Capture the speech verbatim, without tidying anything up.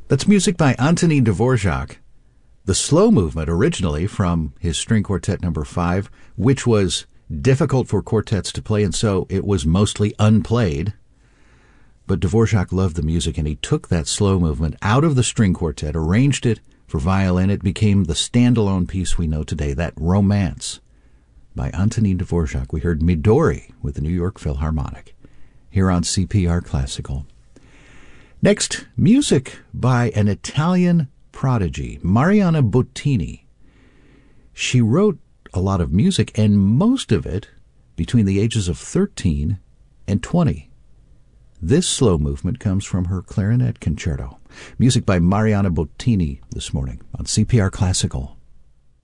That's music by Antonín Dvorak. The slow movement originally from his string quartet number five, which was difficult for quartets to play, and so it was mostly unplayed. But Dvorak loved the music, and he took that slow movement out of the string quartet, arranged it for violin. It became the standalone piece we know today, that Romance by Antonín Dvorak. We heard Midori with the New York Philharmonic here on C P R Classical. Next, music by an Italian prodigy, Mariana Bottini. She wrote a lot of music, and most of it between the ages of thirteen and twenty. This slow movement comes from her clarinet concerto. Music by Mariana Bottini this morning on C P R Classical.